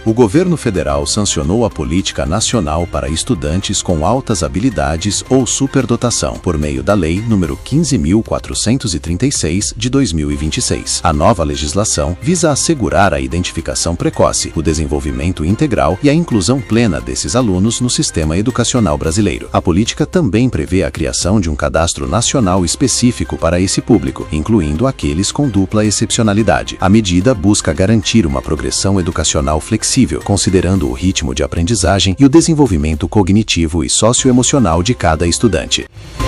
O governo federal sancionou a Política Nacional para Estudantes com Altas Habilidades ou Superdotação, por meio da Lei nº 15.436, de 2026. A nova legislação visa assegurar a identificação precoce, o desenvolvimento integral e a inclusão plena desses alunos no sistema educacional brasileiro. A política também prevê a criação de um cadastro nacional específico para esse público, incluindo aqueles com dupla excepcionalidade. A medida busca garantir uma progressão educacional flexível, considerando o ritmo de aprendizagem e o desenvolvimento cognitivo e socioemocional de cada estudante.